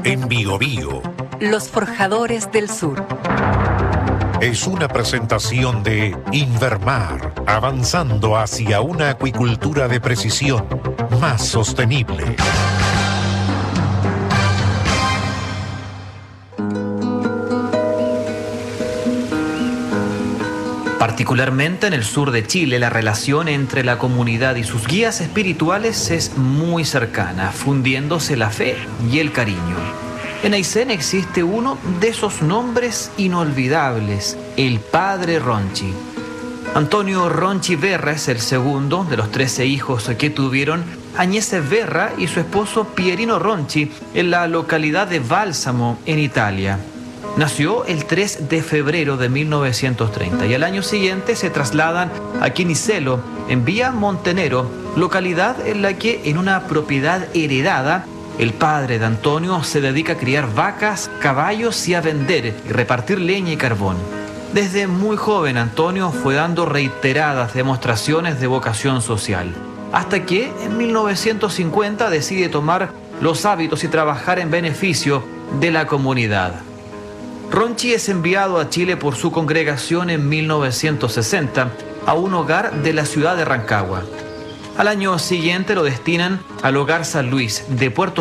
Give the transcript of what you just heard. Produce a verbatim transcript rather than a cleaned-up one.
En Biobío. Los Forjadores del Sur. Es una presentación de Invermar, avanzando hacia una acuicultura de precisión más sostenible. Particularmente en el sur de Chile, la relación entre la comunidad y sus guías espirituales es muy cercana, fundiéndose la fe y el cariño. En Aysén existe uno de esos nombres inolvidables, el Padre Ronchi. Antonio Ronchi Verra es el segundo de los trece hijos que tuvieron Agnese Verra y su esposo Pierino Ronchi en la localidad de Bálsamo, en Italia. Nació el tres de febrero de mil novecientos treinta y al año siguiente se trasladan a Quinicelo, en Vía Montenero, localidad en la que, en una propiedad heredada, el padre de Antonio se dedica a criar vacas, caballos y a vender y repartir leña y carbón. Desde muy joven, Antonio fue dando reiteradas demostraciones de vocación social, hasta que en mil novecientos cincuenta decide tomar los hábitos y trabajar en beneficio de la comunidad. Ronchi es enviado a Chile por su congregación en mil novecientos sesenta a un hogar de la ciudad de Rancagua. Al año siguiente lo destinan al Hogar San Luis de Puerto